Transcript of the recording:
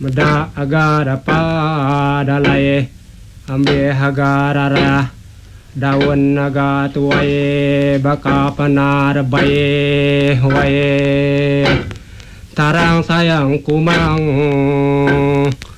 meda agara padalay ambe hagarara daun naga tuwaye baka panarabaye waye tarang sayang kumang